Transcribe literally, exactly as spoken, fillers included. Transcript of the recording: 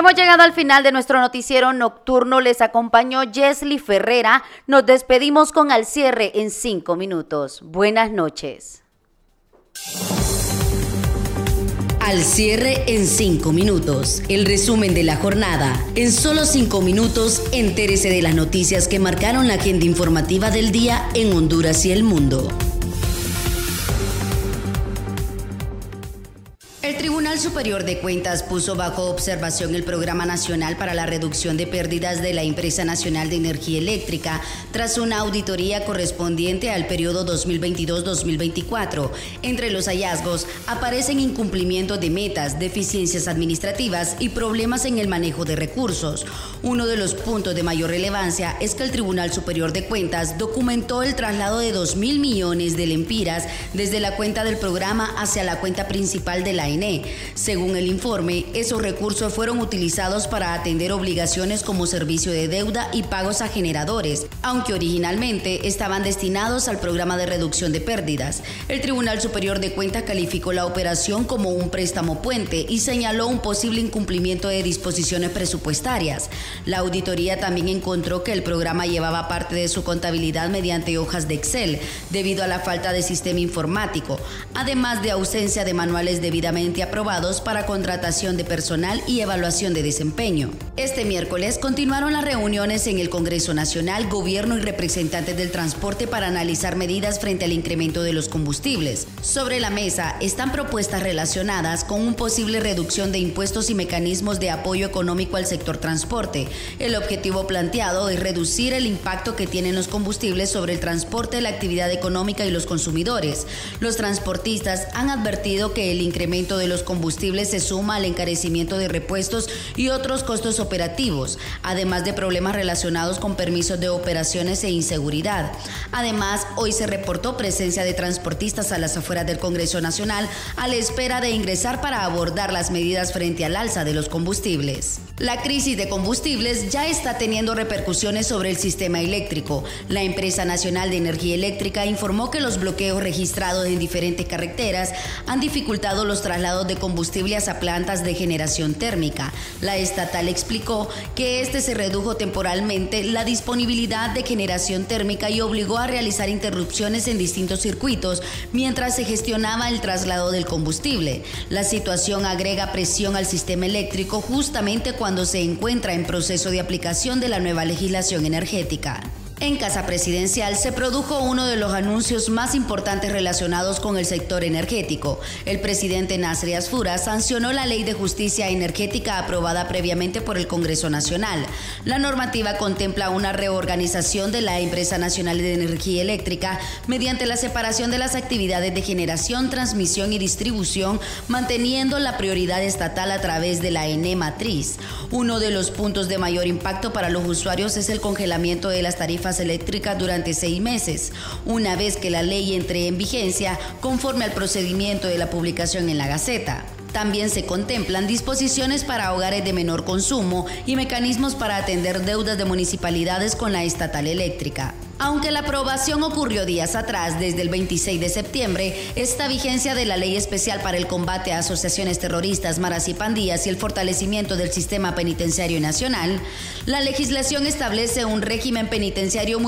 Hemos llegado al final de nuestro noticiero nocturno. Les acompañó Jesly Ferrera. Nos despedimos con Al Cierre en cinco minutos. Buenas noches. Al Cierre en cinco minutos. El resumen de la jornada. En solo cinco minutos, entérese de las noticias que marcaron la agenda informativa del día en Honduras y el mundo. El Tribunal Superior de Cuentas puso bajo observación el Programa Nacional para la Reducción de Pérdidas de la Empresa Nacional de Energía Eléctrica tras una auditoría correspondiente al periodo dos mil veintidós a dos mil veinticuatro. Entre los hallazgos aparecen incumplimiento de metas, deficiencias administrativas y problemas en el manejo de recursos. Uno de los puntos de mayor relevancia es que el Tribunal Superior de Cuentas documentó el traslado de dos mil millones de lempiras desde la cuenta del programa hacia la cuenta principal de la E N E. Según el informe, esos recursos fueron utilizados para atender obligaciones como servicio de deuda y pagos a generadores, aunque originalmente estaban destinados al programa de reducción de pérdidas. El Tribunal Superior de Cuentas calificó la operación como un préstamo puente y señaló un posible incumplimiento de disposiciones presupuestarias. La auditoría también encontró que el programa llevaba parte de su contabilidad mediante hojas de Excel, debido a la falta de sistema informático, además de ausencia de manuales debidamente aprobados para contratación de personal y evaluación de desempeño. Este miércoles continuaron las reuniones en el Congreso Nacional, Gobierno y representantes del transporte para analizar medidas frente al incremento de los combustibles. Sobre la mesa están propuestas relacionadas con una posible reducción de impuestos y mecanismos de apoyo económico al sector transporte. El objetivo planteado es reducir el impacto que tienen los combustibles sobre el transporte, la actividad económica y los consumidores. Los transportistas han advertido que el incremento de los combustibles se suma al encarecimiento de repuestos y otros costos operativos, además de problemas relacionados con permisos de operaciones e inseguridad. Además, hoy se reportó presencia de transportistas a las afueras del Congreso Nacional a la espera de ingresar para abordar las medidas frente al alza de los combustibles. La crisis de combustibles ya está teniendo repercusiones sobre el sistema eléctrico. La Empresa Nacional de Energía Eléctrica informó que los bloqueos registrados en diferentes carreteras han dificultado los traslados de combustible hacia plantas de generación térmica. La estatal explicó que este se redujo temporalmente la disponibilidad de generación térmica y obligó a realizar interrupciones en distintos circuitos mientras se gestionaba el traslado del combustible. La situación agrega presión al sistema eléctrico justamente cuando se encuentra en proceso de aplicación de la nueva legislación energética. En Casa Presidencial se produjo uno de los anuncios más importantes relacionados con el sector energético. El presidente Nasri Asfura sancionó la Ley de Justicia Energética aprobada previamente por el Congreso Nacional. La normativa contempla una reorganización de la Empresa Nacional de Energía Eléctrica mediante la separación de las actividades de generación, transmisión y distribución, manteniendo la prioridad estatal a través de la E N E matriz. Uno de los puntos de mayor impacto para los usuarios es el congelamiento de las tarifas eléctricas durante seis meses, una vez que la ley entre en vigencia conforme al procedimiento de la publicación en la Gaceta. También se contemplan disposiciones para hogares de menor consumo y mecanismos para atender deudas de municipalidades con la estatal eléctrica. Aunque la aprobación ocurrió días atrás, desde el veintiséis de septiembre, esta vigencia de la Ley Especial para el Combate a Asociaciones Terroristas, Maras y Pandillas y el fortalecimiento del sistema penitenciario nacional, la legislación establece un régimen penitenciario muy